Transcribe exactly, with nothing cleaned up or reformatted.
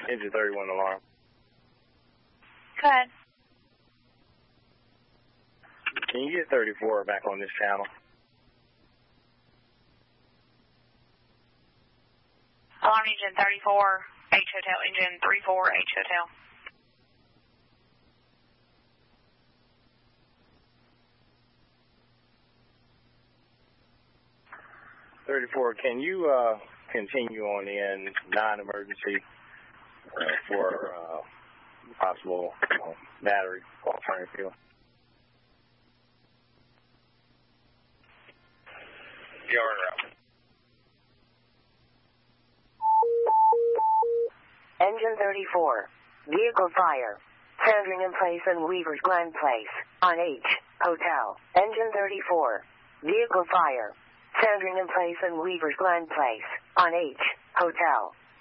Engine thirty-one alarm. Go ahead. Can you get thirty-four back on this channel? Alarm engine thirty-four, H Hotel, engine three four, H Hotel. thirty-four, can you uh, continue on in non-emergency uh, for uh, possible uh, battery alternative fuel? Yard route. Engine thirty-four. Vehicle fire. Sandring in place in Weaver's Glen Place. On H. Hotel. Engine thirty-four. Vehicle fire. Sandring in place in Weaver's Glen Place. On H. Hotel.